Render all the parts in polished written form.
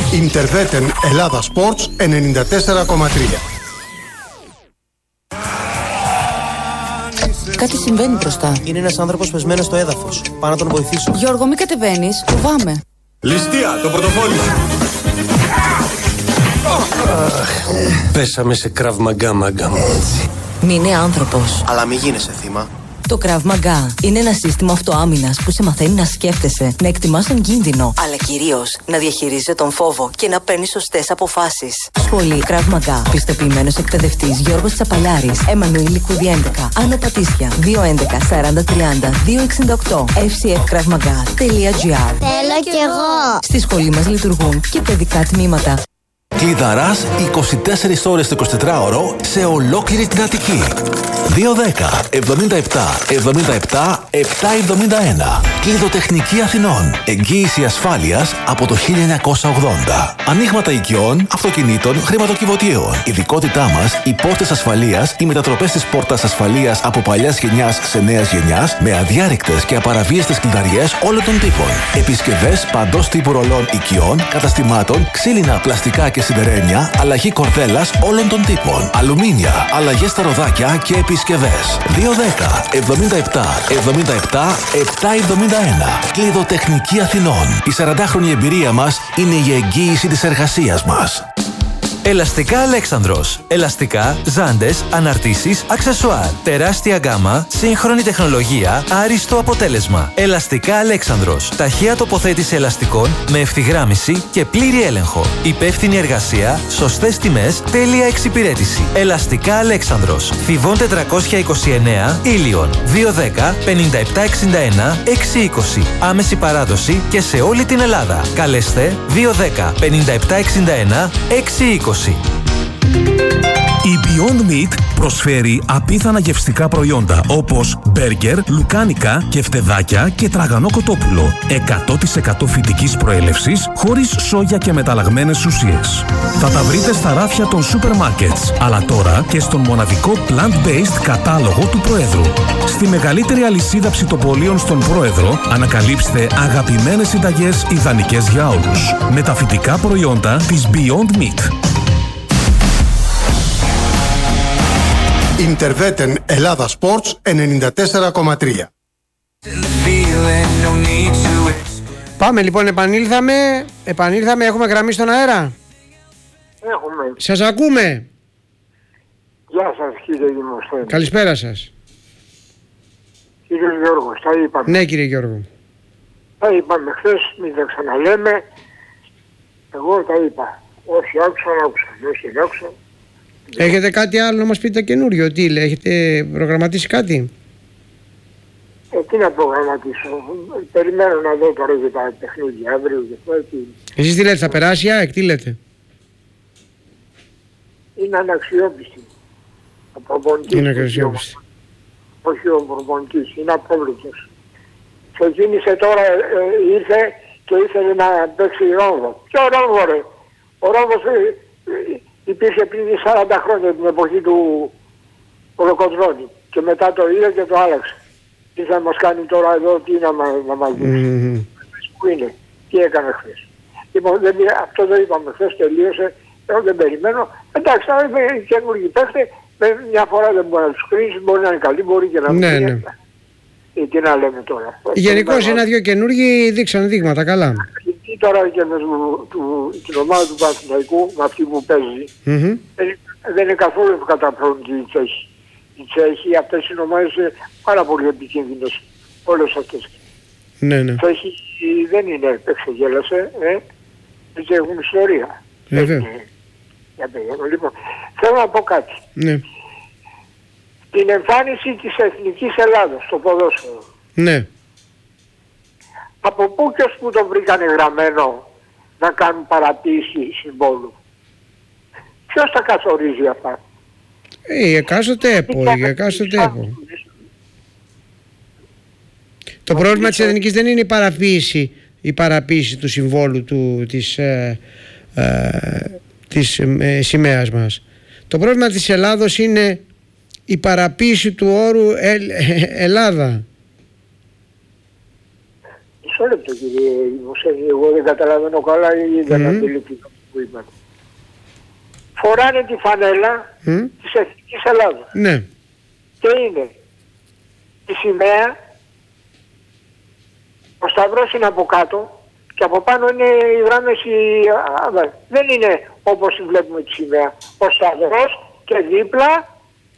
Ιντερβέτεν Ελλάδα Sports 94,3. Κάτι συμβαίνει μπροστά. Είναι ένας άνθρωπος πεσμένος στο έδαφος. Πάω να τον βοηθήσω. Γιώργο, μην κατεβαίνεις. Φοβάμαι. Ληστεία, το πορτοφόλι σου. Πέσαμε σε Krav Maga, μάγκα μου. Μην είναι άνθρωπος. Αλλά μην γίνεσαι θύμα. Το Krav Maga είναι ένα σύστημα αυτοάμυνας που σε μαθαίνει να σκέφτεσαι, να εκτιμάς τον κίνδυνο, αλλά κυρίως να διαχειρίζεσαι τον φόβο και να παίρνεις σωστές αποφάσεις. Σχολή Krav Maga. Πιστοποιημένος εκπαιδευτής Γιώργος Τσαπαλιάρης. Εμμανουήλ Κούδη 11. Άνω Πατήσια. 211 40 30 268. fcfkravmaga.gr. Θέλω κι εγώ. Στη σχολή μας λειτουργούν και παιδικά τμήματα. Κλειδαράς 24 ώρες το 24ωρο σε ολόκληρη την Αττική. 210 77 77 771. Κλειδοτεχνική Αθηνών. Εγγύηση ασφάλειας από το 1980. Ανοίγματα οικειών, αυτοκινήτων, χρηματοκιβωτίων. Ειδικότητά μας, οι πόρτες ασφαλείας, οι μετατροπές της πόρτας ασφαλείας από παλιάς γενιάς σε νέας γενιάς, με αδιάρρηκτες και απαραβίαστες κλειδαριές όλων των τύπων. Επισκευές παντός τύπου ρολών οικειών, καταστημάτων, ξύλινα, πλαστικά και σιδερένια, αλλαγή κορδέλας όλων των τύπων. Αλουμίνια, αλλαγές στα ροδάκια και επισκευές. 210 77 77 771. Κλειδοτεχνική Αθηνών. Η 40χρονη εμπειρία μας είναι η εγγύηση της εργασίας μας. Ελαστικά Αλέξανδρος. Ελαστικά, ζάντες, αναρτήσεις, αξεσουάρ. Τεράστια γκάμα, σύγχρονη τεχνολογία, άριστο αποτέλεσμα. Ελαστικά Αλέξανδρος. Ταχεία τοποθέτηση ελαστικών με ευθυγράμμιση και πλήρη έλεγχο. Υπεύθυνη εργασία, σωστές τιμές, τέλεια εξυπηρέτηση. Ελαστικά Αλέξανδρος. Θηβών 429, Ήλιον. 210 57 61 620. Άμεση παράδοση και σε όλη την Ελλάδα. Καλέστε 210 57 61 620. Η Beyond Meat προσφέρει απίθανα γευστικά προϊόντα όπως μπέργκερ, λουκάνικα, κεφτεδάκια και τραγανό κοτόπουλο. 100% φυτικής προέλευσης, χωρίς σόγια και μεταλλαγμένες ουσίες. Θα τα βρείτε στα ράφια των σούπερ μάρκετς, αλλά τώρα και στον μοναδικό plant-based κατάλογο του Προέδρου. Στη μεγαλύτερη αλυσίδα ψητοπολίων στον Πρόεδρο ανακαλύψτε αγαπημένες συνταγές ιδανικές για όλους. Με τα φυτικά προϊόντα της Beyond Meat. Ιντερβέτεν Ελλάδα Sports 94,3. Πάμε λοιπόν, επανήλθαμε, έχουμε γραμμή στον αέρα. Έχουμε. Σας ακούμε. Γεια σας κύριε Δημοσθένη. Καλησπέρα σας. Κύριε Γιώργος, τα είπαμε. Ναι κύριε Γιώργο. Τα είπαμε χθες, μην τα ξαναλέμε. Εγώ τα είπα. Όσοι άκουσαν, όσοι δεν άκουσαν. Έχετε κάτι άλλο να μας πείτε καινούριο, τι λέει, έχετε προγραμματίσει κάτι? Τι να προγραμματίσω, περιμένω να δω τώρα για τα παιχνίδια αύριο και αυτό. Εσείς τι λέτε, θα περάσει η ΑΕΚ, τι λέτε? Είναι αναξιόπιστη. Ο προπονητής. Είναι αναξιόπιστη. Όχι ο προπονητής, είναι απόβλητος. Ξεκίνησε τώρα, ήρθε και ήθελε να παίξει Ρόμβο. Ποιο Ρόμβο ρε? Ο Ρόμβος υπήρχε πριν 40 χρόνια την εποχή του Ολοκοντρώνη και μετά το είδε και το άλλαξε. Τι θα μας κάνει τώρα εδώ, τι να μας δείξει. Πού είναι, τι έκανε χθες. Λοιπόν, αυτό το είπαμε χθες, τελείωσε, εγώ δεν περιμένω. Εντάξει, θα είναι καινούργιοι παίχτες, μια φορά δεν μπορεί να τους κρίνεις, μπορεί να είναι καλή, μπορεί και να μην είναι. Τι να λέμε τώρα. Γενικώς ένα-δυο καινούργιοι δείξαν δείγματα, καλά. Τώρα και με την ομάδα του Παναθηναϊκού, με αυτή που παίζει, δεν είναι καθόλου καταπρόνητη η Τσέχη. Οι Τσέχοι, αυτές οι ομάδες είναι πάρα πολύ επικίνδυνες, όλες αυτές. Ναι, ναι. Οι Τσέχοι δεν είναι, εξεγέλασε, έτσι έχουν ιστορία. Βέβαια. Λοιπόν, θέλω να πω κάτι. Ναι. Την εμφάνιση της Εθνικής Ελλάδας στο ποδόσφαιρο. Ναι. Από πού και ως πού το βρήκανε γραμμένο να κάνουν παραποίηση συμβόλου? Ποιος τα καθορίζει αυτά? Η εκάστοτε ΕΠΟ. Το πρόβλημα της Εθνικής δεν είναι η παραποίηση του συμβόλου της σημαίας μας. Το πρόβλημα της Ελλάδος είναι η παραποίηση του όρου Ελλάδα. Μισό λεπτό κύριε Δημοσένη, εγώ δεν καταλαβαίνω καλά ή δεν αντιληφθήκα που είπατε. Φοράνε τη φανέλα της Εθνικής Ελλάδας. Ναι. Και είναι η σημαία, ο σταυρός είναι από κάτω και από πάνω είναι οι γράμμες, δεν είναι όπως βλέπουμε τη σημαία. Ο σταυρός και δίπλα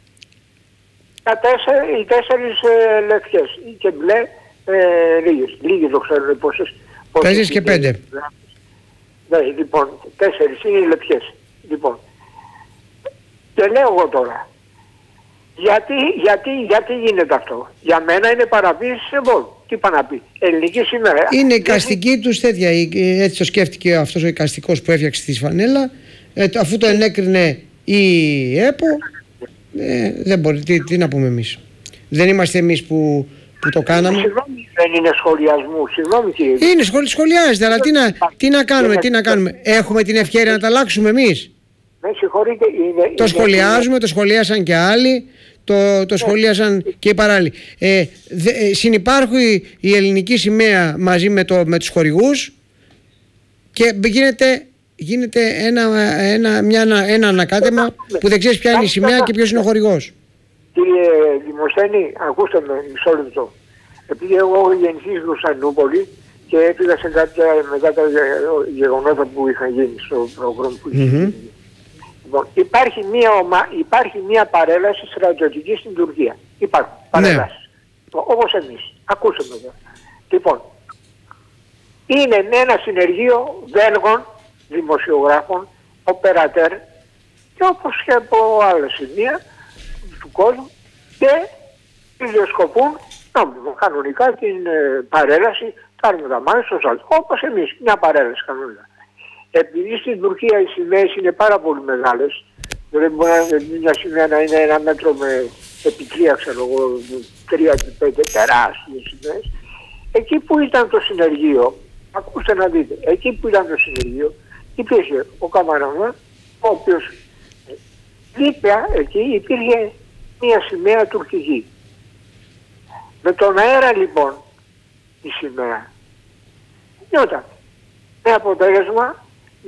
οι 4 λευκές και μπλε λίγες το ξέρουν πόσες. 4 και 5. Ναι, λοιπόν, 4 είναι οι λευκές. Λοιπόν, και λέω εγώ τώρα, γιατί γίνεται αυτό? Για μένα είναι παραβίαση συμβόλου. Τι είπα να πει? Ελληνική σημαία. Είναι η εικαστική τους τέτοια, έτσι το σκέφτηκε αυτός ο εικαστικός που έφτιαξε τη φανέλα, αφού το ενέκρινε η ΕΠΟ, δεν μπορεί, τι να πούμε εμείς. Δεν είμαστε εμείς που το κάναμε. Συγγνώμη, δεν είναι σχολιασμού, συγγνώμη κύριε. Είναι σχολιάζεται, αλλά τι να κάνουμε. Έχουμε την ευκαιρία να τα αλλάξουμε εμείς. Με συγχωρείτε, το σχολιάζουμε, το σχολίασαν και άλλοι, το σχολίασαν και οι παράλληλοι. Συνυπάρχει η ελληνική σημαία μαζί με τους χορηγούς και γίνεται ένα ανακάτεμα που δεν ξέρεις ποια είναι η σημαία και ποιος είναι ο χορηγός. Κύριε Δημοσθένη, ακούστε με μισό λεπτό. Επειδή εγώ έχω γεννηθεί στην Κωνσταντινούπολη και έφυγα σε κάποια μετά τα γεγονότα που είχαν γίνει στο πρόγραμμα που είχε γίνει. Λοιπόν, υπάρχει μία παρέλαση στρατιωτική στην Τουρκία. Υπάρχουν παρελάσεις. Όπως εμείς. Ακούστε με εδώ. Λοιπόν, είναι ένα συνεργείο Βέλγων δημοσιογράφων, οπερατέρ και όπως και από άλλα σημεία του κόσμου και ιδιοσκοπούν νόμιμα κανονικά την παρέλαση, κάνουμε τα μάτια στο σάλτο. Όπως εμείς, μια παρέλαση κανονικά. Επειδή στην Τουρκία οι σημαίες είναι πάρα πολύ μεγάλες, δεν μπορεί μια σημαία να είναι 1 μέτρο με επί 3, ξέρω εγώ, 3 και 5 τεράστιες σημαίες. Εκεί που ήταν το συνεργείο, ακούστε να δείτε, εκεί που ήταν το συνεργείο, υπήρχε ο καμαραμά, ο οποίος δίπλα εκεί υπήρχε μια σημαία τουρκική. Με τον αέρα λοιπόν η σημαία νιώταν. Με αποτέλεσμα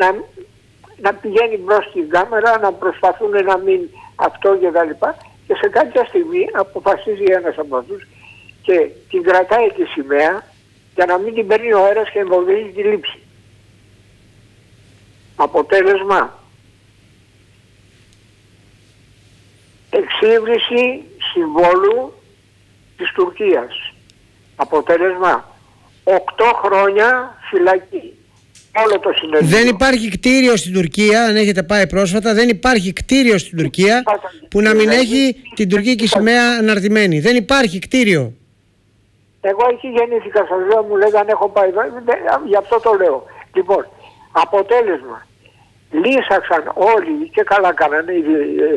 να πηγαίνει μπρος στην κάμερα, να προσπαθούν να μην αυτό και τα λοιπά και σε κάποια στιγμή αποφασίζει ένας από αυτούς και την κρατάει τη σημαία για να μην την παίρνει ο αέρας και εμποδίζει τη λήψη. Αποτέλεσμα, εξύβριση συμβόλου της Τουρκίας. Αποτέλεσμα, 8 χρόνια φυλακή. Όλο το συνεργείο. Δεν υπάρχει κτίριο στην Τουρκία, αν έχετε πάει πρόσφατα, δεν υπάρχει κτίριο στην Τουρκία που να μην έχει την τουρκική σημαία αναρτημένη. Δεν υπάρχει κτίριο. Εγώ εκεί γεννήθηκα, σας λέω, μου λέγανε έχω πάει, γι' αυτό το λέω. Λοιπόν, αποτέλεσμα, λύσαξαν όλοι και καλά κάνανε οι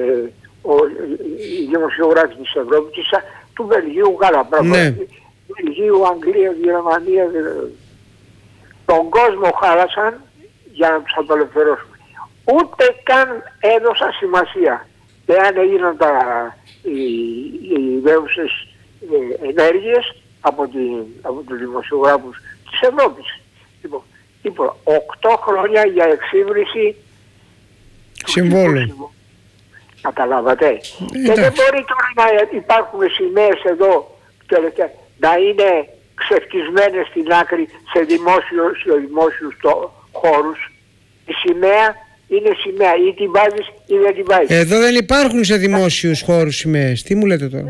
δημοσιογράφοι της Ευρώπης, του Βελγίου, καλά πράγματα. Βελγίου, Αγγλία, Γερμανία, τον κόσμο χάλασαν για να τους απελευθερώσουν. Ούτε καν έδωσαν σημασία εάν έγιναν οι ιδέουσες ενέργειες από τους δημοσιογράφους της Ευρώπης. Λοιπόν, 8 χρόνια για εξύβριση συμβόλου. Καταλάβατε. Και δεν μπορεί τώρα να υπάρχουν σημαίες εδώ να είναι ξεφτισμένες στην άκρη σε δημόσιους χώρους. Η σημαία είναι σημαία, ή την βάζεις ή δεν την βάζεις. Εδώ δεν υπάρχουν σε δημόσιους χώρους σημαίες. Τι μου λέτε τώρα?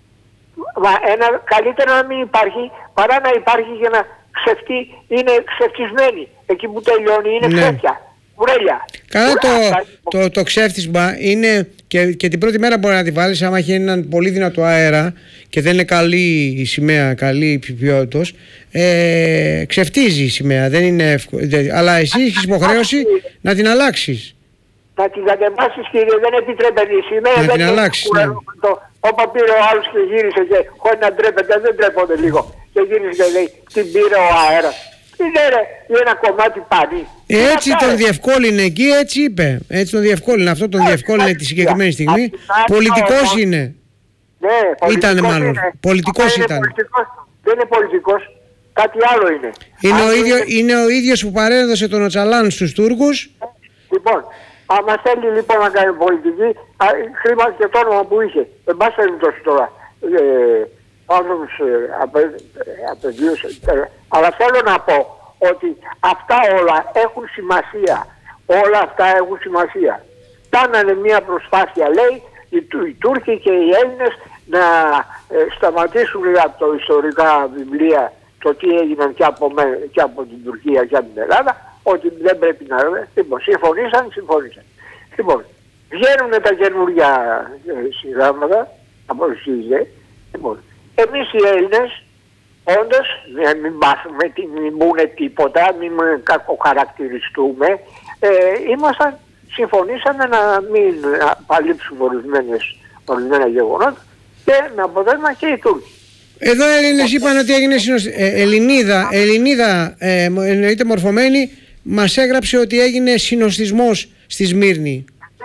Καλύτερα να μην υπάρχει παρά να υπάρχει και να είναι ξεφτισμένη. Εκεί που τελειώνει είναι ξέφτια. Κουρέλια. Καλά, το ξέφτισμα είναι και την πρώτη μέρα μπορεί να τη βάλεις άμα έχει έναν πολύ δυνατό αέρα και δεν είναι καλή η σημαία, καλή ποιότητος, ξεφτίζει η σημαία, δεν είναι αλλά εσύ έχεις υποχρέωση να την αλλάξεις. Να την κατεβάσεις κύριε, δεν επιτρέπεται η σημαία. Να την αλλάξεις, ναι. Όπα πήρε ο άλλος και γύρισε και χωρίς να ντρέπεται, δεν ντρέπονται λίγο. Και γύρισε και λέει, την πήρε ο αέρας. Είναι ένα κομμάτι πάλι. Έτσι τον διευκόλυνε εκεί, έτσι είπε. Έτσι τον διευκόλυνε. Αυτό τον διευκόλυνε τη συγκεκριμένη στιγμή. Πολιτικός είναι. Ναι, ήταν μάλλον. Είναι. Πολιτικός ήταν. Δεν είναι πολιτικός. Κάτι άλλο είναι. Είναι ο ίδιος που παρέδωσε τον Οτσαλάν στους Τούρκους. Λοιπόν, άμα θέλει λοιπόν να κάνει πολιτική, χρήμα και το όνομα που είχε. Δεν πάση περιπτώσει τώρα. Άνθρωπος απαιτίωσε. Αλλά θέλω να πω ότι αυτά όλα έχουν σημασία. Όλα αυτά έχουν σημασία. Κάνανε μια προσπάθεια, λέει, οι Τούρκοι και οι Έλληνες να σταματήσουν από το ιστορικά βιβλία το τι έγιναν και από την Τουρκία και από την Ελλάδα, ότι δεν πρέπει να... Λοιπόν, συμφωνήσαν. Λοιπόν, βγαίνουν τα καινούργια συγγράμματα από τους ΙΖΕ. Λοιπόν, εμείς οι Έλληνες, όντως, μην μάθουμε, μην πούνε τίποτα, μην κακοχαρακτηριστούμε, συμφωνήσαμε να μην απαλείψουμε ορισμένα γεγονότα και με αποτέλεσμα και οι Τούρκοι. Εδώ οι Έλληνες είπαν ότι έγινε Ελληνίδα εννοείται μορφωμένη, μας έγραψε ότι έγινε συνοστισμός στη Σμύρνη.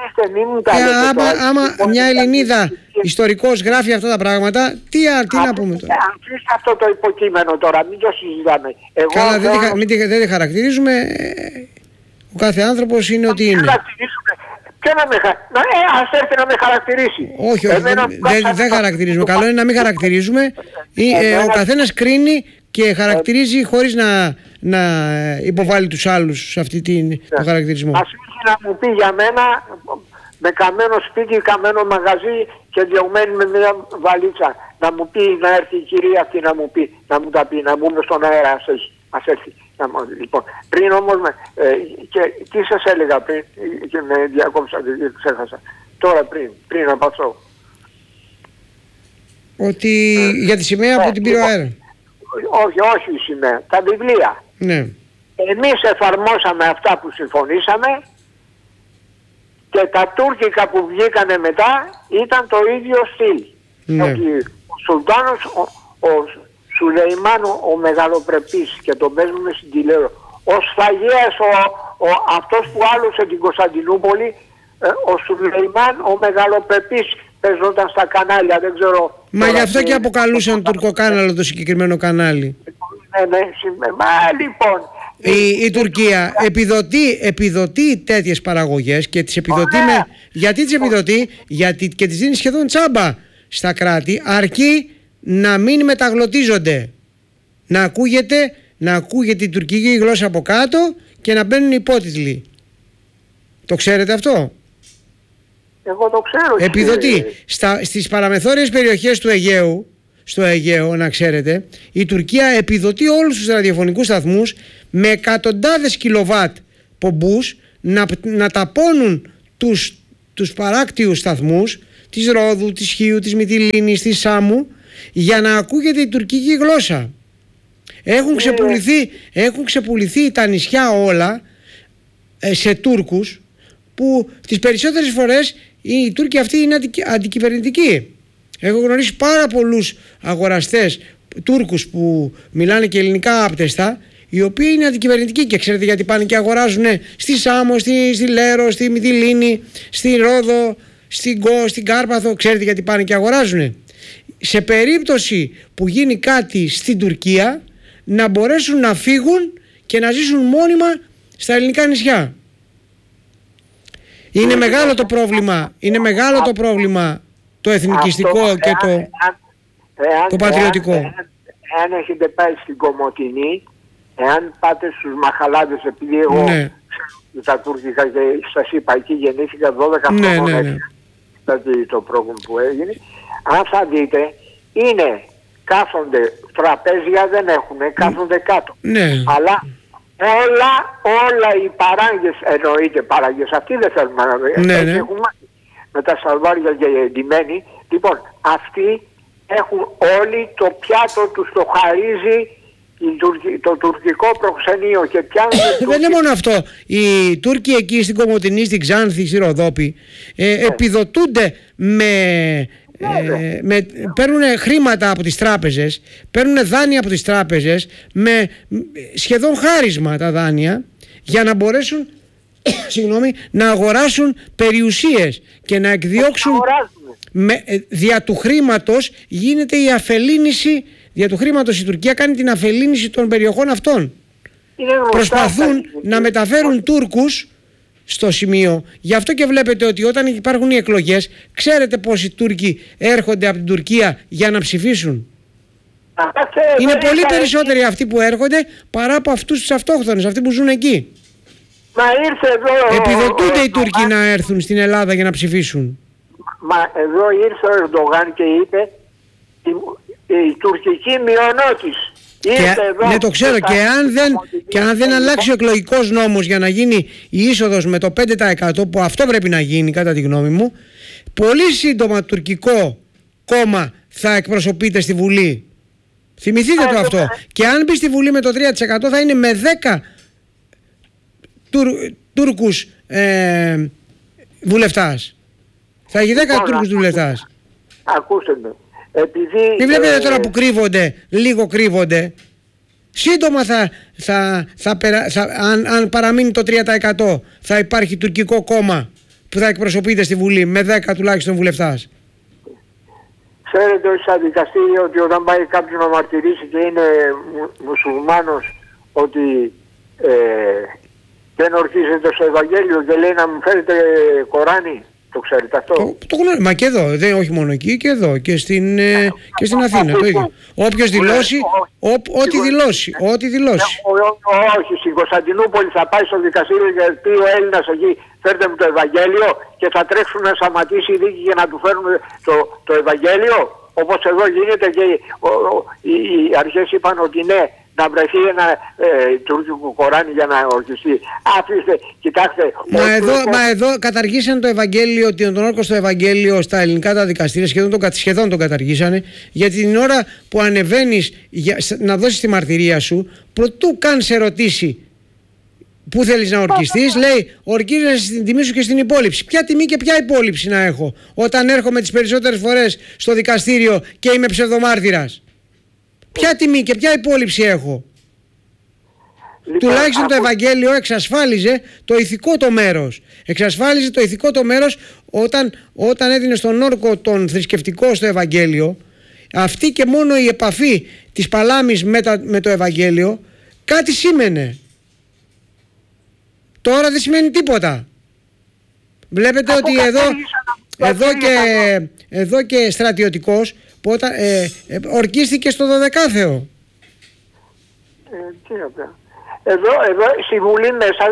Άμα μια Ελληνίδα ιστορικός γράφει αυτά τα πράγματα, τι να πούμε τώρα. Αφήστε αυτό το υποκείμενο τώρα, μην το συζητάμε. Καλά, δεν τη χαρακτηρίζουμε. Ο κάθε άνθρωπος είναι ό,τι είναι. Ας έρθει να με χαρακτηρίσει. Όχι, δεν χαρακτηρίζουμε. Καλό είναι να μην χαρακτηρίζουμε. Ο καθένας κρίνει και χαρακτηρίζει χωρίς να υποβάλει τους άλλους σε αυτή τον χαρακτηρισμό. Ας ήρθε να μου πει για μένα, με καμένο σπίτι, καμένο μαγαζί και διωγμένη με μια βαλίτσα, να μου πει, να έρθει η κυρία αυτή να μου τα πει, να μπούμε στον αέρα, ας έρθει. Λοιπόν, πριν όμως, και τι σας έλεγα πριν, και με διακόψα και ξέχασα, τώρα πριν από αυτό. Ότι για τη σημαία που την πήρε ο αέρα. Όχι η σημαία, τα βιβλία. Ναι. Εμείς εφαρμόσαμε αυτά που συμφωνήσαμε και τα τουρκικά που βγήκανε μετά ήταν το ίδιο στυλ. Ναι. Ότι ο Σουλτάνος, ο Σουλεϊμάν ο μεγαλοπρεπής, και τον παίζουμε στην τηλεόραση, ο Σφαγέας, αυτός που άλωσε την Κωνσταντινούπολη, ο Σουλεϊμάν ο μεγαλοπρεπής, παίζονταν στα κανάλια, δεν ξέρω. Μα γι' αυτό και αποκαλούσαν τουρκοκάναλο το συγκεκριμένο κανάλι. Ναι, λοιπόν. Η Τουρκία επιδοτεί τέτοιες παραγωγές και τις επιδοτεί γιατί τις επιδοτεί? Γιατί και τις δίνει σχεδόν τσάμπα στα κράτη, αρκεί να μην μεταγλωτίζονται. Να ακούγεται η τουρκική γλώσσα από κάτω και να μπαίνουν υπότιτλοι. Το ξέρετε αυτό? Εγώ το ξέρω. Επιδοτεί. Στις παραμεθόριες περιοχές του Αιγαίου, στο Αιγαίο, να ξέρετε, η Τουρκία επιδοτεί όλους τους ραδιοφωνικούς σταθμούς με εκατοντάδες κιλοβάτ πομπούς να ταπώνουν τους παράκτιους σταθμούς της Ρόδου, της Χίου, της Μυτιλήνης, της Σάμου, για να ακούγεται η τουρκική γλώσσα. Έχουν ξεπουληθεί τα νησιά όλα σε Τούρκους, που τις περισσότερες φορές οι Τούρκοι αυτοί είναι αντικυβερνητικοί. Έχω γνωρίσει πάρα πολλούς αγοραστές Τούρκους που μιλάνε και ελληνικά άπτεστα, οι οποίοι είναι αντικυβερνητικοί, και ξέρετε γιατί πάνε και αγοράζουν στη Σάμο, στη Λέρο, στη Μυτιλήνη, στη Ρόδο, στην Κο, στην Κάρπαθο. Ξέρετε γιατί πάνε και αγοράζουν? Σε περίπτωση που γίνει κάτι στην Τουρκία, να μπορέσουν να φύγουν και να ζήσουν μόνιμα στα ελληνικά νησιά. Είναι μεγάλο το πρόβλημα το εθνικιστικό και το πατριωτικό. Εάν έχετε πάει στην Κομοτηνή, εάν πάτε στους Μαχαλάδες, επειδή εγώ τα τουρκικά και σας είπα, εκεί γεννήθηκα 12 χρόνια, δηλαδή το πρόγραμμα που έγινε, αν θα δείτε, κάθονται τραπέζια, δεν έχουνε, κάθονται κάτω. Αλλά όλα οι παράγγες, εννοείται παράγγες, αυτοί δεν θέλουν να έχουν μάθει με τα σαλβάρια και εντυμένοι. Λοιπόν, αυτοί έχουν όλοι το πιάτο τους, το χαρίζει το τουρκικό προξενείο και πιάνουν. Δεν είναι μόνο αυτό. Οι Τούρκοι εκεί στην Κομοτηνή, στην Ξάνθη, στη Ροδόπη επιδοτούνται παίρνουν χρήματα από τις τράπεζες, παίρνουν δάνεια από τις τράπεζες με σχεδόν χάρισμα τα δάνεια, για να μπορέσουν να αγοράσουν περιουσίες και να εκδιώξουν δια του χρήματος. Γίνεται η αφελίνηση δια του χρήματος η Τουρκία κάνει την αφελίνηση των περιοχών αυτών. Προσπαθούν να μεταφέρουν Τούρκους στο σημείο. Γι' αυτό και βλέπετε ότι όταν υπάρχουν οι εκλογές, ξέρετε πόσοι Τούρκοι έρχονται από την Τουρκία για να ψηφίσουν. Είναι πολύ περισσότεροι αυτοί που έρχονται παρά από αυτούς τους αυτόχθονες, αυτοί που ζουν εκεί. Μα ήρθε εδώ... Επιδοτούνται οι Τούρκοι να έρθουν στην Ελλάδα για να ψηφίσουν. Μα εδώ ήρθε ο Ερντογάν και είπε η τουρκική μειονότης. Ναι, το ξέρω. Και αν δεν αλλάξει ο εκλογικός νόμος για να γίνει η είσοδος με το 5%, που αυτό πρέπει να γίνει κατά τη γνώμη μου, πολύ σύντομα το τουρκικό κόμμα θα εκπροσωπείται στη Βουλή. Θυμηθείτε το αυτό. Και αν μπει στη Βουλή με το 3% θα είναι με 10 Τούρκους βουλευτάς. Θα έχει 10 Τούρκους βουλευτάς. Ακούστε με. Επειδή, μην βλέπετε τώρα που κρύβονται, λίγο κρύβονται. Σύντομα αν παραμείνει το 3% θα υπάρχει τουρκικό κόμμα που θα εκπροσωπείται στη Βουλή με 10 τουλάχιστον βουλευτάς. Ξέρετε ότι στα δικαστήρια ότι όταν πάει κάποιος να μαρτυρήσει και είναι μουσουλμάνος ότι δεν ορκίζεται στο Ευαγγέλιο και λέει να μου φέρετε Κοράνι. Το ξέρετε αυτό? Το γνωρίζω. Μα και εδώ, όχι μόνο εκεί, και εδώ και στην Αθήνα το ίδιο. Όποιος δηλώσει, ό,τι δηλώσει. Όχι, στην Κωνσταντινούπολη θα πάει στο δικαστήριο και πει ο Έλληνας εκεί φέρτε μου το Ευαγγέλιο και θα τρέξουν να σταματήσει η δίκη για να του φέρουν το Ευαγγέλιο. Όπως εδώ γίνεται και οι αρχές είπαν ότι ναι, να βρεθεί ένα τουρκικό Κοράνι για να ορκιστεί. Αφήστε, κοιτάξτε. Μα εδώ καταργήσαν το Ευαγγέλιο, τον όρκο στο Ευαγγέλιο στα ελληνικά τα δικαστήρια, σχεδόν τον καταργήσανε, γιατί την ώρα που ανεβαίνεις να δώσεις τη μαρτυρία σου, προτού καν σε ρωτήσει πού θέλεις να ορκιστείς, λέει ορκίζεσαι στην τιμή σου και στην υπόλοιψη. Ποια τιμή και ποια υπόλοιψη να έχω όταν έρχομαι τις περισσότερες φορές στο δικαστήριο και είμαι ψευδομάρτυρας? Ποια τιμή και ποια υπόλοιψη έχω? Τουλάχιστον το Ευαγγέλιο εξασφάλιζε το ηθικό το μέρος. Εξασφάλιζε το ηθικό το μέρος όταν έδινε στον όρκο τον θρησκευτικό στο Ευαγγέλιο. Αυτή και μόνο η επαφή της παλάμης με το Ευαγγέλιο κάτι σήμαινε. Τώρα δεν σημαίνει τίποτα. Βλέπετε ότι εδώ και στρατιωτικός που όταν ορκίστηκε στο 12θεο. Εδώ στη Βουλή μέσα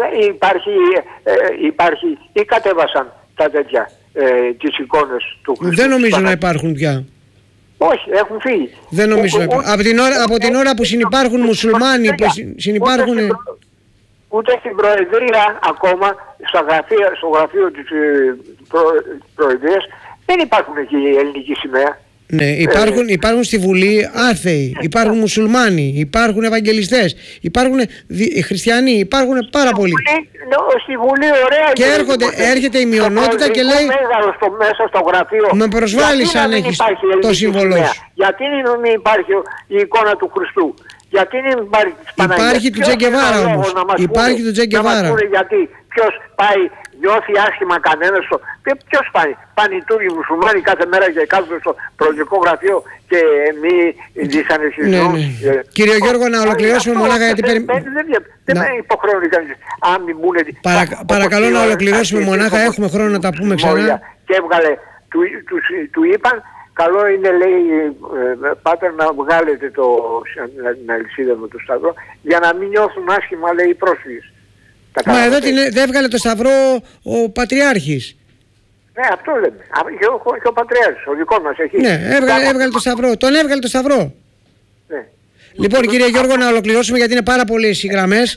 υπάρχει ή κατέβασαν τα τέτοια τις εικόνες του Χριστού? Δεν νομίζω να υπάρχουν πια. Όχι, έχουν φύγει. Δεν νομίζω να υπάρχουν. Από την ώρα που συνυπάρχουν μουσουλμάνοι, που συνυπάρχουν... Ούτε στην Προεδρία ακόμα, στο γραφείο της Προεδρίας, δεν υπάρχουν εκεί η ελληνική σημαία. Ναι, υπάρχουν στη Βουλή άθεοι, υπάρχουν μουσουλμάνοι, υπάρχουν ευαγγελιστές, υπάρχουν χριστιανοί, υπάρχουν πάρα πολλοί. Στη Βουλή ωραία. Και έρχεται η μειονότητα και λέει μέσα στο γραφείο, με προσβάλλεις αν έχεις το σύμβολό σου. Γιατί μην υπάρχει η εικόνα του Χριστού? Γιατί δεν υπάρχει της Παναγίας? Υπάρχει του Τσε Γκεβάρα όμως. Υπάρχει του Τσε Γκεβάρα. Να μας πούνε γιατί. Ποιος πάει, νιώθει άσχημα κανένας? Ποιος πάει? Πάνε οι Τούρκοι μουσουλμάνοι κάθε μέρα και κάθονται στο προεδρικό γραφείο και μη δυσανεξιστούν. Ναι. Κύριε Γιώργο, να ολοκληρώσουμε μονάχα γιατί δεν με υποχρεώνει κανείς. Αν μην πούνε... Παρακαλώ να ολοκληρώσουμε μονάχα, έχουμε χρόνο να τα πούμε ξανά. Και έβγαλε, του είπαν, καλό είναι, λέει, πάτερ, να βγάλετε την αλυσίδα με το σταυρό για να μην νιώθουν άσχημα, λέει, οι πρόσφυγες. Μα εδώ δεν έβγαλε το σταυρό ο Πατριάρχης. Ναι, αυτό λέμε. Και ο Πατριάρχης, ο δικός μας εκεί. Ναι, έβγαλε το σταυρό. Τον έβγαλε το σταυρό. Ναι. Λοιπόν, κύριε Γιώργο, να ολοκληρώσουμε γιατί είναι πάρα πολλές οι γραμμές.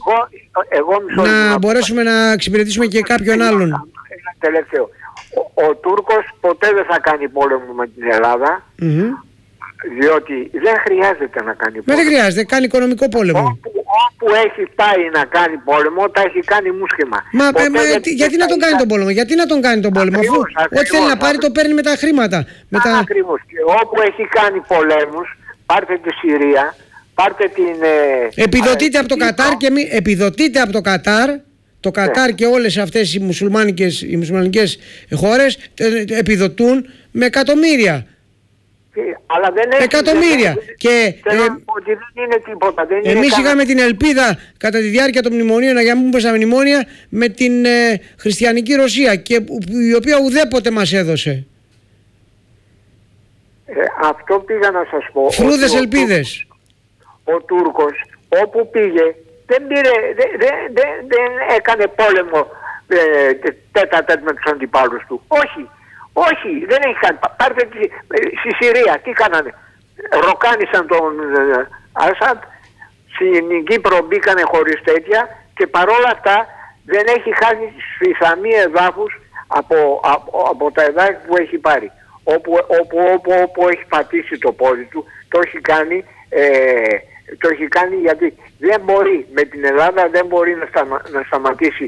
Να μπορέσουμε να εξυπηρετήσουμε και κάποιον άλλον. Ένα τελευταίο. Ο Τούρκος ποτέ δεν θα κάνει πόλεμο με την Ελλάδα, διότι δεν χρειάζεται να κάνει πόλεμο. Δεν χρειάζεται, κάνει οικονομικό πόλεμο. Όπου έχει πάει να κάνει πόλεμο, τα έχει κάνει μουσχημα. Γιατί να τον κάνει τον πόλεμο, γιατί να τον κάνει τον πόλεμο, αφού ό,τι θέλει να πάρει το παίρνει με τα χρήματα. Ακριβώς. Και όπου έχει κάνει πολέμους, πάρτε τη Συρία, πάρτε την... Επιδοτείται από το Κατάρ επιδοτείται από το Κατάρ. Το Κατάρ και όλες αυτές οι μουσουλμανικές χώρες επιδοτούν με εκατομμύρια. Αλλά δεν έχει, εκατομμύρια. Και ότι δεν είναι τίποτα. εμείς είχαμε την ελπίδα κατά τη διάρκεια των μνημονίων, για να μην πέσαμε μνημόνια, με την χριστιανική Ρωσία, και η οποία ουδέποτε μας έδωσε. Αυτό πήγα να σας πω. Φρούδες ελπίδες. Ο Τούρκος όπου πήγε δεν έκανε πόλεμο τέτα-τέτ με τους αντιπάλους του. Όχι, δεν έχει κάνει. Πάρτε στη Συρία, τι κάνανε. Ροκάνισαν τον Άσαντ, στην Κύπρο μπήκανε χωρίς τέτοια, και παρόλα αυτά δεν έχει χάσει σφιθαμή εδάφους από τα εδάφη που έχει πάρει. Όπου έχει πατήσει το πόδι του, το έχει κάνει γιατί δεν μπορεί, με την Ελλάδα δεν μπορεί να σταματήσει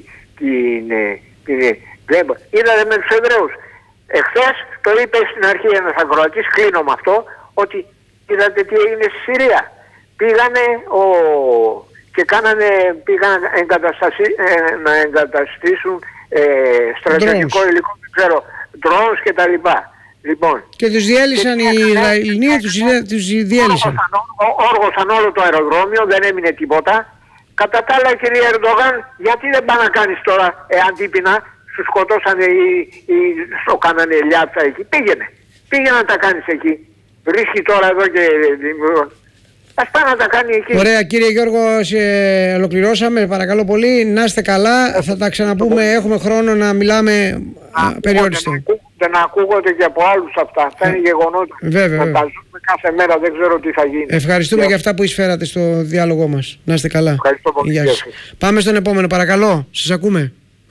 είδατε με τους Εβραίους. Εχθές το είπε στην αρχή ένας ακροατής, κλείνω με αυτό, ότι είδατε τι έγινε στη Συρία. Πήγανε και πήγαν να εγκαταστήσουν στρατιωτικό υλικό, δεν ξέρω, drones και τα λοιπά. Λοιπόν, και τους διέλυσαν οι Ισραηλοί, τους διέλυσαν. Όργωσαν όλο το αεροδρόμιο, δεν έμεινε τίποτα. Κατά τα άλλα, κύριε Ερντογάν, γιατί δεν πάνε να κάνεις τώρα αντίπεινα, σου σκοτώσανε ή στο κάνανε λιάτσα εκεί. Πήγαινε να τα κάνεις εκεί. Βρίσκει τώρα εδώ και... Ας πάει να τα κάνει εκεί. Ωραία, κύριε Γιώργο, ολοκληρώσαμε. Παρακαλώ πολύ, να είστε καλά. Θα τα ξαναπούμε, έχουμε χρόνο να μιλάμε περιόριστο. Δεν ακούγονται και από άλλους αυτά. Αυτά είναι γεγονότα. Βέβαια. Να τα ζούμε κάθε μέρα, δεν ξέρω τι θα γίνει. Ευχαριστούμε για αυτά που εισφέρατε στο διάλογό μας. Να είστε καλά. Ευχαριστώ πολύ. Πάμε στον επόμενο, παρακαλώ. Σας ακούμε.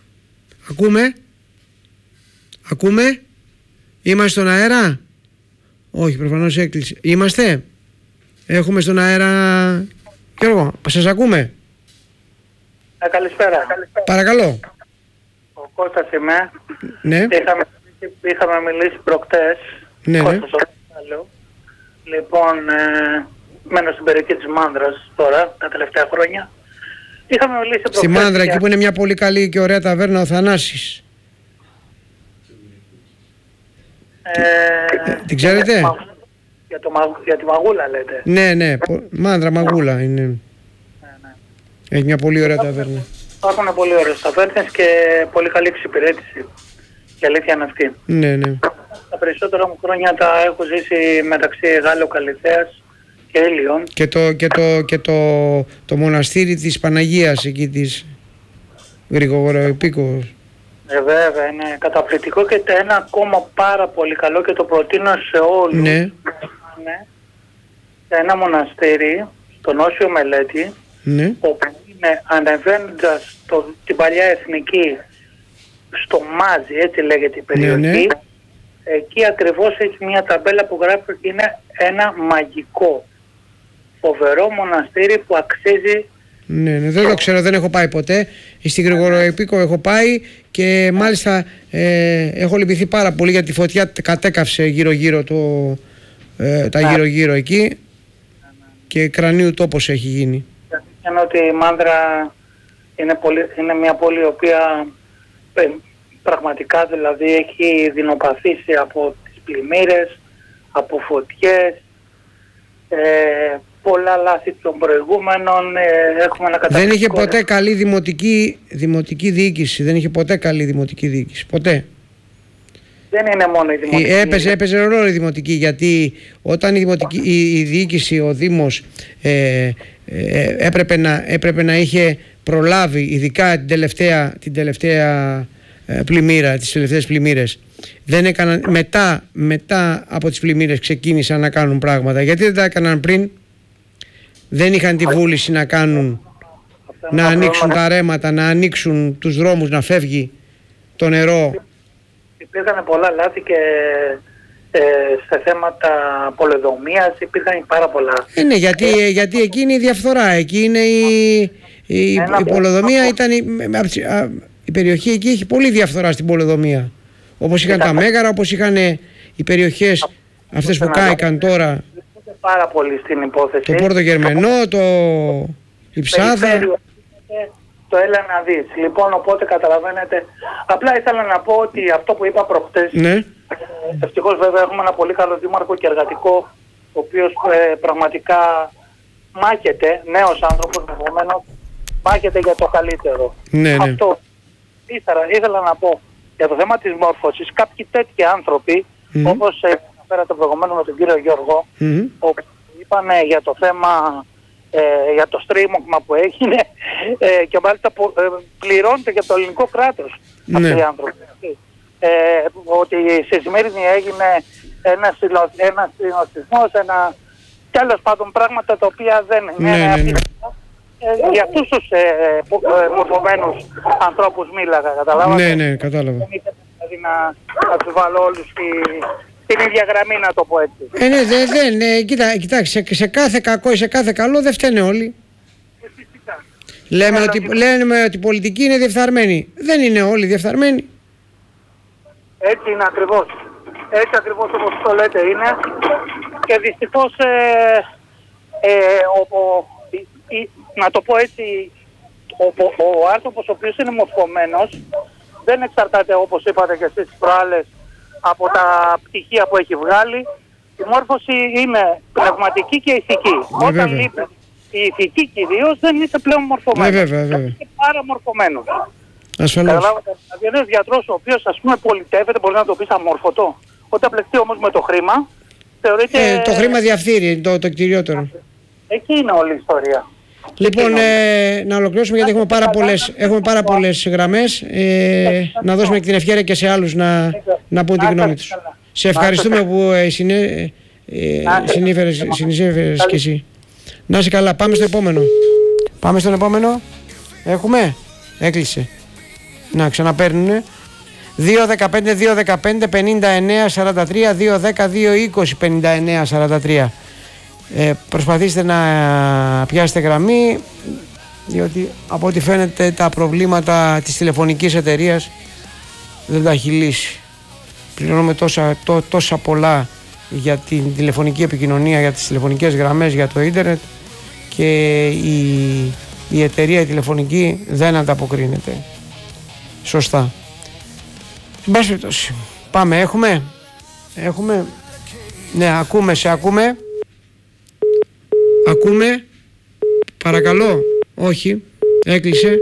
Ακούμε. Είμαστε στον αέρα. Όχι, προφανώς έκλεισε. Είμαστε. Έχουμε στον αέρα. Γιώργο, σας ακούμε. Καλησπέρα. Παρακαλώ. Ο Κώστας είμαι. Ναι. Είχαμε μιλήσει προχτές. Ναι. Λοιπόν, μένω στην περιοχή της Μάνδρας τώρα, τα τελευταία χρόνια. Είχαμε μιλήσει προχτές. Στη Μάνδρα, εκεί που είναι μια πολύ καλή και ωραία ταβέρνα, ο Θανάσης. Την ξέρετε? Για τη Μαγούλα λέτε. Ναι, Μάνδρα Μαγούλα είναι. Ναι. Έχει μια πολύ ωραία ταβέρνα. Υπάρχουν πολύ ωραίες ταβέρνες και πολύ καλή εξυπηρέτηση. Η αλήθεια είναι αυτή. Ναι. Τα περισσότερα μου χρόνια τα έχω ζήσει μεταξύ Γάλλου Καλυθέας και Έλιον. Και το μοναστήρι της Παναγίας εκεί της Γρηγοροεπίκος. Βέβαια, είναι καταπληκτικό, και ένα ακόμα πάρα πολύ καλό και το προτείνω σε όλους. Ναι. Ένα μοναστήρι, τον Όσιο Μελέτη, ναι, όπου είναι ανεβαίνοντας την παλιά Εθνική στο Μάζι, έτσι λέγεται η περιοχή, ναι. Εκεί ακριβώς έχει μια ταμπέλα που γράφει ότι είναι ένα μαγικό, φοβερό μοναστήρι που αξίζει. Ναι, δεν το ξέρω, δεν έχω πάει ποτέ. Στην Γρηγοροεπίκο έχω πάει και μάλιστα έχω λυπηθεί πάρα πολύ γιατί τη φωτιά κατέκαυσε γύρω-γύρω τα γύρω-γύρω εκεί και κρανίου τόπος έχει γίνει. Είναι ότι η Μάνδρα είναι μια πόλη η οποία πραγματικά δηλαδή έχει δεινοπαθήσει από τις πλημμύρες, από φωτιές, πολλά λάθη των προηγούμενων, έχουμε να καταφέρουμε. Δεν είχε ποτέ καλή δημοτική διοίκηση, δεν είχε ποτέ καλή δημοτική διοίκηση, ποτέ. Δεν είναι μόνο η δημοτική. Έπαιζε ρόλο η δημοτική, γιατί όταν η διοίκηση, ο Δήμος έπρεπε να είχε προλάβει, ειδικά την τελευταία πλημμύρα, τις τελευταίες πλημμύρες, δεν έκαναν, μετά από τις πλημμύρες ξεκίνησαν να κάνουν πράγματα. Γιατί δεν τα έκαναν πριν? Δεν είχαν τη βούληση να κάνουν, να ανοίξουν τα ρέματα, να ανοίξουν τους δρόμους, να φεύγει το νερό. Υπήρχαν πολλά λάθη και σε θέματα πολεοδομίας υπήρχαν πάρα πολλά. Ναι, γιατί εκεί είναι η διαφθορά, εκεί είναι η πολεοδομία, ήταν η περιοχή εκεί έχει πολύ διαφθορά στην πολεοδομία. Όπως είχαν τα Μέγαρα, όπως είχαν οι περιοχές αυτές που κάηκαν τώρα. Πάρα πολύ στην υπόθεση. Το Πόρτο Γερμενό, η Ψάδα. Το έλα να δεις. Λοιπόν, οπότε καταλαβαίνετε. Απλά ήθελα να πω ότι αυτό που είπα προχτές. Ναι. Ευτυχώς βέβαια έχουμε ένα πολύ καλό δήμαρχο και εργατικό ο οποίος πραγματικά μάχεται, νέος άνθρωπος επομένως, μάχεται για το καλύτερο. Ναι. Αυτό ήθελα να πω για το θέμα της μόρφωσης. Κάποιοι τέτοιοι άνθρωποι, όπως αναφέρατε προηγουμένως με τον κύριο Γιώργο, όπου είπαν για το θέμα, για το στρίμωγμα που έγινε και μάλιστα πληρώνεται για το ελληνικό κράτος αυτοί οι άνθρωποι. Ότι στη Σμύρνη έγινε ένας συνοστισμός, τέλος πάντων πράγματα τα οποία δεν είναι για αυτούς τους μορφωμένους ανθρώπους μίλαγα, καταλάβατε. Ναι, κατάλαβα. Δεν ήθελα δηλαδή να τους βάλω όλους την ίδια γραμμή, να το πω έτσι. Κοιτάξτε, σε κάθε κακό ή σε κάθε καλό δεν φταίνε όλοι. Λέμε ότι η πολιτική είναι διεφθαρμένη. Δεν είναι όλοι διεφθαρμένοι. Έτσι είναι ακριβώς. Έτσι ακριβώς όπως το λέτε είναι. Και δυστυχώς να το πω έτσι, ο άνθρωπος ο οποίος είναι μορφωμένος δεν εξαρτάται, όπως είπατε και εσείς τις προάλλες, από τα πτυχία που έχει βγάλει. Η μόρφωση είναι πνευματική και ηθική. Όταν λείπει η ηθική κυρίως, δεν είσαι πλέον μορφωμένος. Είσαι παραμορφωμένος. Ασφαλώς. Καταλάβατε, δηλαδή ένας γιατρός ο οποίος ας πούμε πολιτεύεται, μπορεί να το πεις αμόρφωτο. Όταν πλεχτεί όμως με το χρήμα, θεωρείται... το χρήμα διαφθείρει, το κτηριότερο. Εκεί είναι όλη η ιστορία. Λοιπόν, να ολοκληρώσουμε γιατί έχουμε πάρα πολλές γραμμές. Να δώσουμε και την ευκαιρία και σε άλλους να πούν τη γνώμη τους. Σε ευχαριστούμε που συνεισέφερες και εσύ. Να είσαι καλά, πάμε στο επόμενο. Πάμε στον επόμενο. Έχουμε. Έκλεισε. Να ξαναπαίρνουνε. 2-15-2-15-59-43 2-10-2-20-59-43. Προσπαθήστε να πιάσετε γραμμή, διότι από ό,τι φαίνεται τα προβλήματα της τηλεφωνικής εταιρείας δεν τα έχει λύσει. Πληρώνουμε τόσα πολλά για την τηλεφωνική επικοινωνία, για τις τηλεφωνικές γραμμές, για το ίντερνετ, και η εταιρεία η τηλεφωνική δεν ανταποκρίνεται σωστά. Εν πάση περιπτώσει, πάμε, έχουμε. Ναι, ακούμε. Ακούμε. Παρακαλώ. Όχι. Έκλεισε.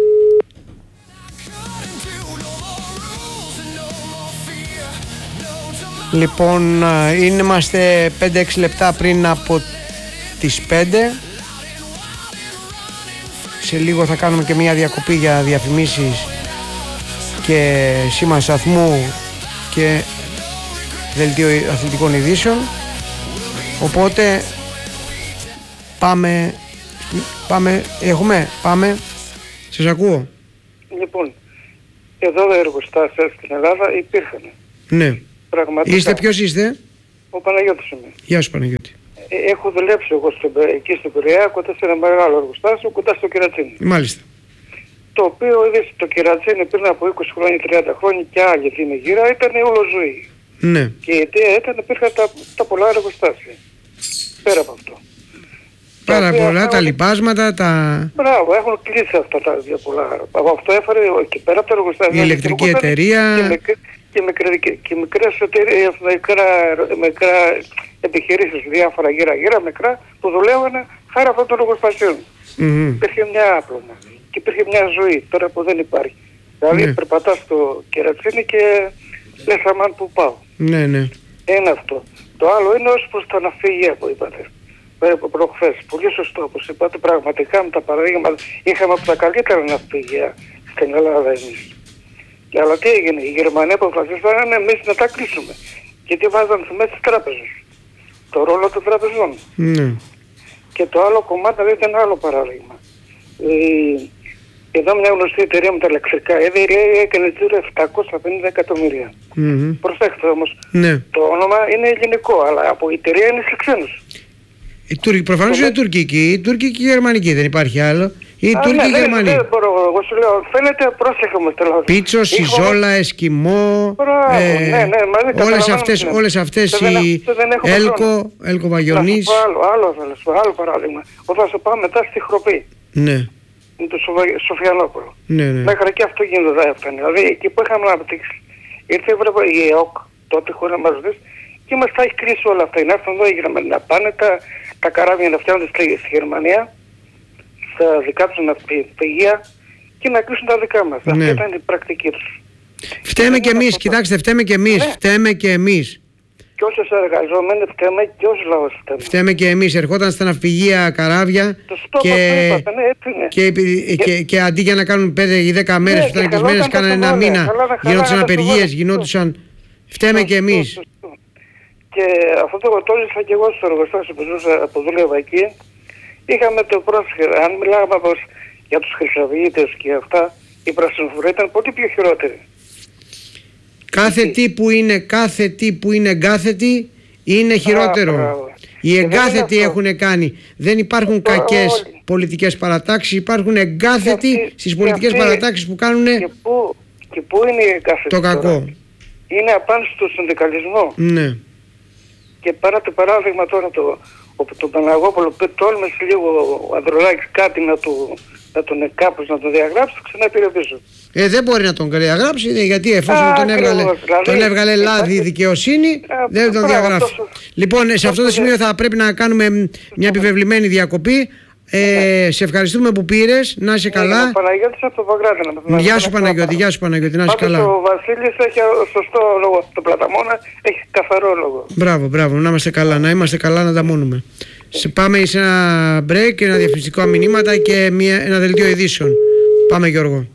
Λοιπόν, είμαστε 5-6 λεπτά πριν από τις 5. Σε λίγο θα κάνουμε και μια διακοπή για διαφημίσεις και σήμα σταθμού και δελτίο αθλητικών ειδήσεων. Οπότε πάμε, πάμε, σας ακούω. Λοιπόν, εδώ τα εργοστάσια στην Ελλάδα υπήρχαν. Ναι. Πραγματικά. Ποιος είστε? Ο Παναγιώτης είμαι. Γεια σου Παναγιώτη. Έχω δουλέψει εγώ εκεί στην Πειραιά, κοντά σε ένα μεγάλο εργοστάσιο, κοντά στο Κερατσίνι. Μάλιστα. Το οποίο το Κερατσίνι πριν από 20 χρόνια, 30 χρόνια και άλλοι είναι γύρω, ήταν όλο ζωή. Ναι. Και η αιτία υπήρχαν τα πολλά εργοστάσια. Πέρα από αυτό. Πάρα πολλά, τα λιπάσματα, τα... Μπράβο, έχουν κλείσει αυτά τα δύο πολλά. Από αυτό έφερε και πέρα από το εργοστάσιο. Η ηλεκτρική εταιρεία... Και μικρές εταιρείες, μικρά επιχειρήσεις, διάφορα γύρω μικρά, που δουλεύανε χάρη αυτών των εργοστασίων. Υπήρχε μια άπλωμα και υπήρχε μια ζωή, τώρα που δεν υπάρχει. Δηλαδή περπατάς στο Κερατσίνι και λες αμάν που πάω. Ναι. Είναι αυτό. Το άλλο είναι ως προς τα ναυπηγεία που είπατε. Προχθές. Πολύ σωστό όπως είπατε, πραγματικά με τα παραδείγματα είχαμε από τα καλύτερα ναυπηγεία στην Ελλάδα εμείς. Αλλά τι έγινε, οι Γερμανοί αποφασίσαν εμείς να τα κλείσουμε. Γιατί βάζαν μέσα στις τράπεζες. Το ρόλο των τραπεζών. Ναι. Και το άλλο κομμάτι είναι ένα άλλο παράδειγμα. Εδώ μια γνωστή εταιρεία με τα ηλεκτρικά έκανε τζίρο 750 εκατομμύρια. Προσέξτε όμως, το όνομα είναι ελληνικό, αλλά από η εταιρεία είναι σε ξένους. Προφανώς είναι τουρκική, η τουρκική και η γερμανική, δεν υπάρχει άλλο. Η Τούρκοι και οι Γερμανοί. Δεν μπορώ, εγώ σου λέω, φαίνεται πρόσεχα όμως τελώς. Πίτσο, Σιζόλα, Εσκιμό, όλες αυτές οι Έλκο Βαγιονής. Άλλο παράδειγμα. Θα σου πάω μετά στη Χροπή. Ναι. Με το Σοφιανόπουλο. Ναι. Μέχρι και αυτό γίνεται έφτανε. Δηλαδή εκεί που είχαμε αναπτύξει. Ήρθε η ΕΟΚ τότε χωρίς να μας δεις και και μας τα έχει κλείσει όλα αυτά. Να έρθουν εδώ οι Γερμανοί να πάνε τα καράβια να φτιάχνουν στη Γερμανία, στα δικά τους ναυπηγεία και να κλείσουν τα δικά μας. Ναι. Αυτή ήταν η πρακτική τους. Φταίμε και εμείς, κοιτάξτε, φταίμε και εμείς. Ναι. Φταίμε και εμείς. Και όσοι εργαζόμενοι φταίμε και όσοι λαός φταίμε. Φταίμε και εμείς. Ερχόταν στα ναυπηγεία καράβια και αντί για να κάνουν 5 ή 10 μέρες που ήταν κλεισμένες, κάνανε ένα μήνα. Γινόντουσαν απεργίες, γινόντουσαν. Φταίμε και εμείς. Και αυτό το έζησα και εγώ στο εργοστάσιο που δούλευα εκεί. Είχαμε το πρόσχερο. Αν μιλάγαμε για τους χρυσαυγίτες και αυτά, η πρασινοφορία ήταν πολύ πιο χειρότερη. Κάθε τι που είναι εγκάθετη είναι χειρότερο. Οι εγκάθετοι έχουν κάνει. Δεν υπάρχουν κακές πολιτικές παρατάξεις, υπάρχουν εγκάθετοι στις πολιτικές παρατάξεις που κάνουν και πού είναι οι εγκάθετοι το κακό. Τώρα. Είναι απάνω στο συνδικαλισμό. Ναι. Και παρά το παράδειγμα τώρα τον Παναγόπουλο που τόλμησε λίγο ο Ανδρουλάκης κάτι να τον κάπως να τον διαγράψει, ξανά πήρε πίσω. Δεν μπορεί να τον διαγράψει, γιατί εφόσον τον έβγαλε λάδι η δικαιοσύνη, δεν τον διαγράφει. Λοιπόν, σε αυτό το σημείο θα πρέπει να κάνουμε μια επιβεβλημένη διακοπή. Σε ευχαριστούμε που πήρες, να είσαι καλά. Παναγιώτης από το Παγκράτη. Γεια σου Παναγιώτη, να είσαι καλά. Ο Βασίλης έχει σωστό λόγο, το Πλαταμόνα έχει καθαρό λόγο. Μπράβο, να είμαστε καλά, να τα μόνουμε. Πάμε σε ένα break, ένα διαφημιστικό μηνύματα και ένα δελτίο ειδήσεων. Πάμε Γιώργο.